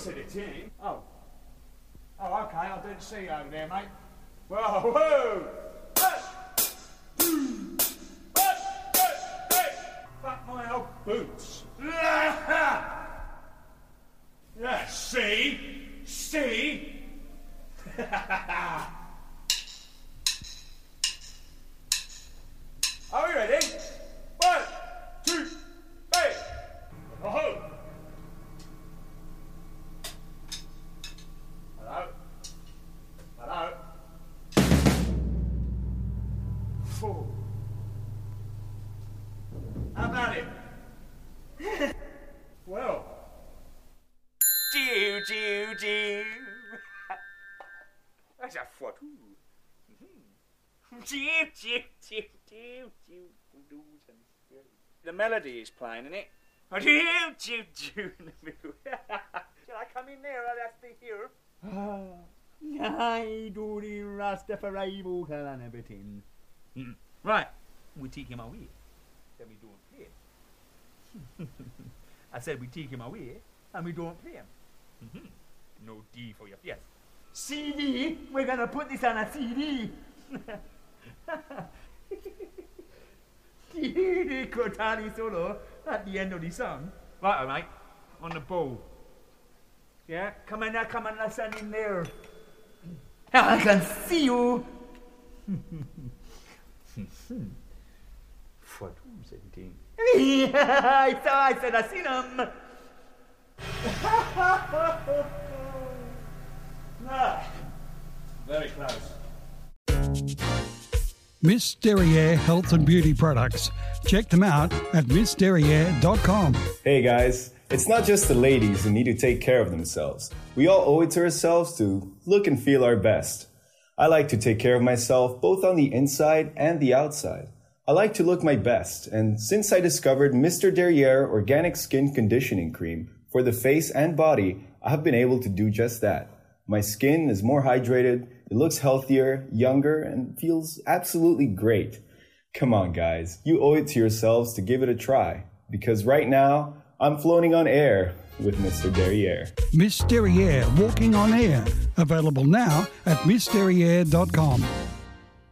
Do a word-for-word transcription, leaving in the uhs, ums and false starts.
said it, Tim. Oh. Oh, okay, I didn't see you over there, mate. Whoa, whoa! Fuck my old boots. Yeah, see? See? Are we ready? One, two, three. Oh. Hello? Hello? Four. How about it? Well. Jew, Jew, Jew. That's a foot. Jew, Jew, Jew, Jew, Jew. The melody is playing, isn't it? Jew, Jew, Jew in the middle. Shall I come in there or that's the here? I do the Rastafari vocal and everything. Mm. Right, we take him away. Then we don't play him. I said we take him away and we don't play him. Mm-hmm. No D for your yes. C D, we're gonna put this on a C D. The Cortani solo at the end of the song. Right, all right, on the bow. Yeah, come on now, come on, listen in there. I can see you. For two seventeen. Yeah, I saw, I said, I seen him. Ah, very close. Miss Derriere Health and Beauty Products. Check them out at miss derriere dot com. Hey guys, it's not just the ladies who need to take care of themselves. We all owe it to ourselves to look and feel our best. I like to take care of myself both on the inside and the outside. I like to look my best, and since I discovered Mister Derriere Organic Skin Conditioning Cream for the face and body, I have been able to do just that. My skin is more hydrated, it looks healthier, younger, and feels absolutely great. Come on, guys, you owe it to yourselves to give it a try, because right now, I'm floating on air with Mister Derriere. Miss Derriere Walking on Air. Available now at miss derriere dot com.